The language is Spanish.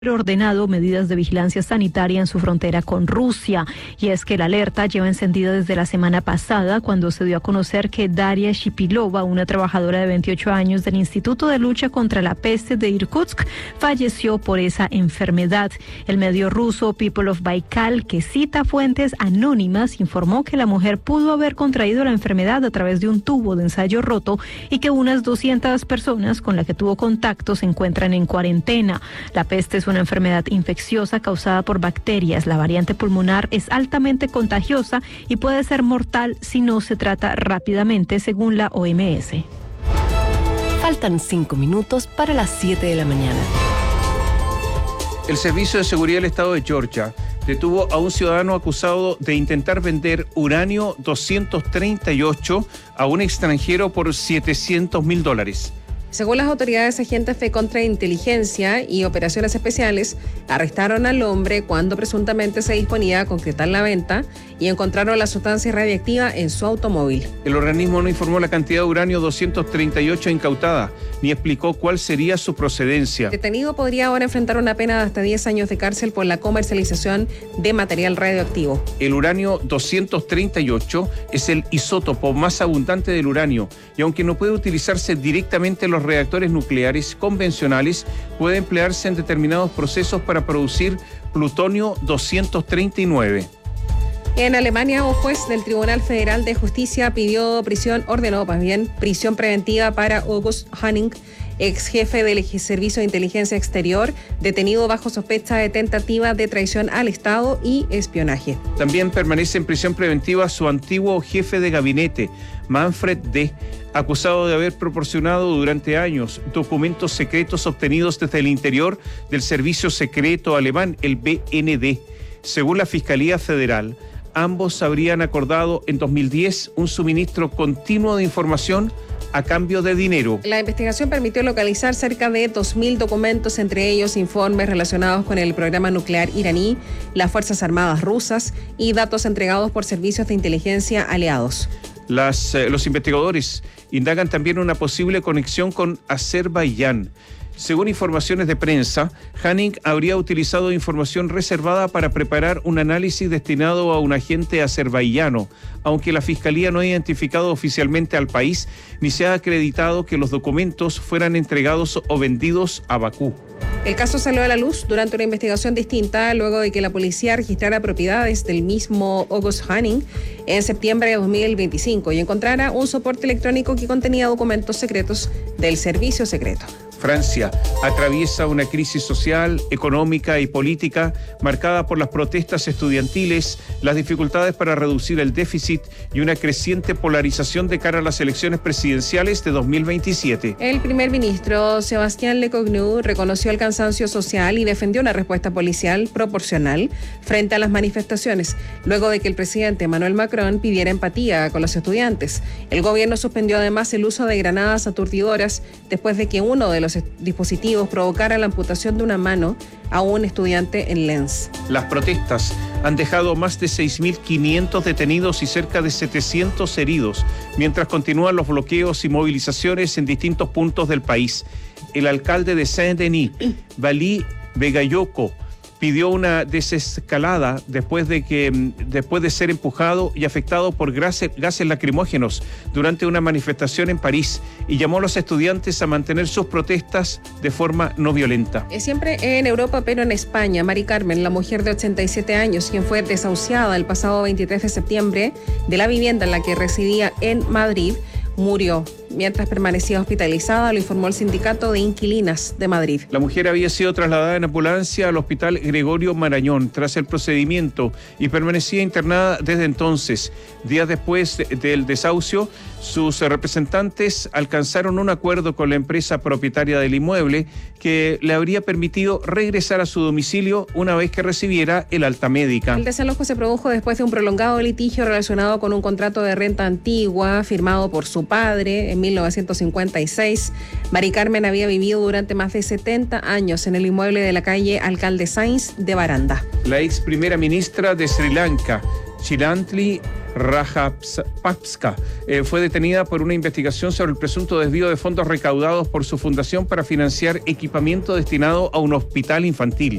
ordenado medidas de vigilancia sanitaria en su frontera con Rusia. Y es que la alerta lleva encendida desde la semana pasada, cuando se dio a conocer que Daria Shipilova, una trabajadora de 28 años del Instituto de Lucha contra la Peste de Irkutsk, falleció por esa enfermedad. El medio ruso People of Baikal, que cita fuentes anónimas, informó que la mujer pudo haber contraído la enfermedad a través de un tubo de ensayo roto y que unas 200 personas con las que tuvo contacto se encuentran en cuarentena. La peste es una enfermedad infecciosa causada por bacterias. La variante pulmonar es altamente contagiosa y puede ser mortal si no se trata rápidamente, según la OMS. Faltan 5 minutos para las 7 de la mañana. El Servicio de Seguridad del Estado de Georgia detuvo a un ciudadano acusado de intentar vender uranio 238 a un extranjero por $700,000. Según las autoridades, agentes de contrainteligencia y operaciones especiales arrestaron al hombre cuando presuntamente se disponía a concretar la venta y encontraron la sustancia radiactiva en su automóvil. El organismo no informó la cantidad de uranio 238 incautada, ni explicó cuál sería su procedencia. El detenido podría ahora enfrentar una pena de hasta 10 años de cárcel por la comercialización de material radioactivo. El uranio 238 es el isótopo más abundante del uranio y aunque no puede utilizarse directamente en los reactores nucleares convencionales, puede emplearse en determinados procesos para producir plutonio 239. En Alemania, un juez del Tribunal Federal de Justicia ordenó prisión preventiva para August Hanning, ex jefe del Servicio de Inteligencia Exterior, detenido bajo sospecha de tentativa de traición al Estado y espionaje. También permanece en prisión preventiva su antiguo jefe de gabinete, Manfred D., acusado de haber proporcionado durante años documentos secretos obtenidos desde el interior del Servicio Secreto Alemán, el BND. Según la Fiscalía Federal, ambos habrían acordado en 2010 un suministro continuo de información a cambio de dinero. La investigación permitió localizar cerca de 2.000 documentos, entre ellos informes relacionados con el programa nuclear iraní, las Fuerzas Armadas rusas y datos entregados por servicios de inteligencia aliados. Los investigadores indagan también una posible conexión con Azerbaiyán. Según informaciones de prensa, Hanning habría utilizado información reservada para preparar un análisis destinado a un agente azerbaiyano, aunque la Fiscalía no ha identificado oficialmente al país ni se ha acreditado que los documentos fueran entregados o vendidos a Bakú. El caso salió a la luz durante una investigación distinta luego de que la policía registrara propiedades del mismo August Hanning en septiembre de 2025 y encontrara un soporte electrónico que contenía documentos secretos del servicio secreto. Francia atraviesa una crisis social, económica y política marcada por las protestas estudiantiles, las dificultades para reducir el déficit y una creciente polarización de cara a las elecciones presidenciales de 2027. El primer ministro Sébastien Lecornu reconoció el cansancio social y defendió una respuesta policial proporcional frente a las manifestaciones, luego de que el presidente Emmanuel Macron pidiera empatía con los estudiantes. El gobierno suspendió además el uso de granadas aturdidoras después de que uno de los dispositivos provocara la amputación de una mano a un estudiante en Lens. Las protestas han dejado más de 6.500 detenidos y cerca de 700 heridos, mientras continúan los bloqueos y movilizaciones en distintos puntos del país. El alcalde de Saint-Denis, Vali Begayoko, pidió una desescalada después de ser empujado y afectado por gases lacrimógenos durante una manifestación en París y llamó a los estudiantes a mantener sus protestas de forma no violenta. Siempre en Europa, pero en España, Mari Carmen, la mujer de 87 años, quien fue desahuciada el pasado 23 de septiembre de la vivienda en la que residía en Madrid, murió mientras permanecía hospitalizada, lo informó el Sindicato de Inquilinas de Madrid. La mujer había sido trasladada en ambulancia al Hospital Gregorio Marañón tras el procedimiento y permanecía internada desde entonces. Días después del desahucio, sus representantes alcanzaron un acuerdo con la empresa propietaria del inmueble que le habría permitido regresar a su domicilio una vez que recibiera el alta médica. El desalojo se produjo después de un prolongado litigio relacionado con un contrato de renta antigua firmado por su padre en 1956. Mari Carmen había vivido durante más de 70 años en el inmueble de la calle Alcalde Sainz de Baranda. La ex primera ministra de Sri Lanka, Shilantri Rajapaksa fue detenida por una investigación sobre el presunto desvío de fondos recaudados por su fundación para financiar equipamiento destinado a un hospital infantil.